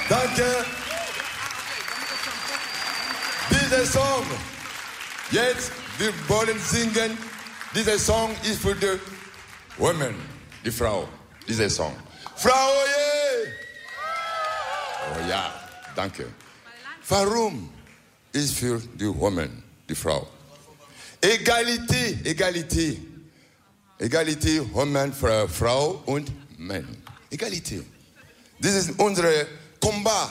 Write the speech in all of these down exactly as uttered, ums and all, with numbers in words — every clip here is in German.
Danke. Dieser Song, jetzt, wir wollen singen. Dieser Song ist für die Women, die Frau. Dieser Song. Frau, oje! Oh ja, danke. Warum ist für die Women, die Frau? Egalität, Egalität. Egalität, Women, Frau und Mann. Egalität. Das ist unser Combat.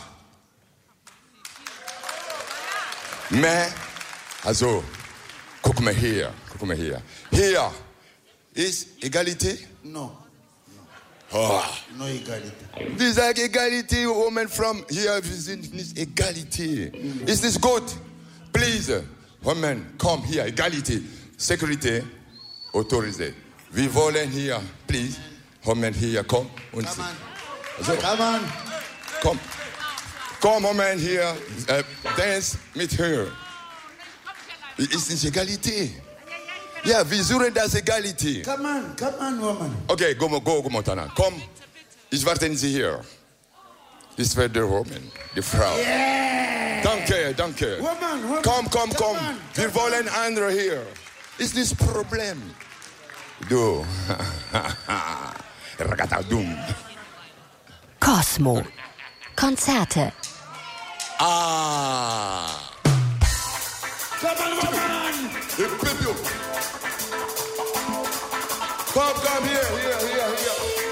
Mais, also, guck mal hier, guck mal hier. Hier ist Egalität? No. Oh. No Egalität. Wir sagen Egalität, Women from hier, wir sind nicht Egalität. Mm. Ist nicht gut? Please, Women, komm hier, Egalität. Security, autorisé. Wir wollen hier, please, Women hier, komm. Und Come on. Also, Come on. komm. Komm, Women hier, äh, dance mit her. Ist nicht Egalität. Ja, wir suchen das Egalität. Come on, come on, woman. Okay, go, go, go, Montana. Komm, ich warte Sie hier. Das wird die Woman, die Frau. Yeah. Danke, danke. Woman, woman. Komm, komm, komm. On, Wir wollen andere hier. Ist das Problem? Du. Ragatadum. Cosmo. Konzerte. Ah. Come on, woman. Komm, komm, hier, hier, hier, hier.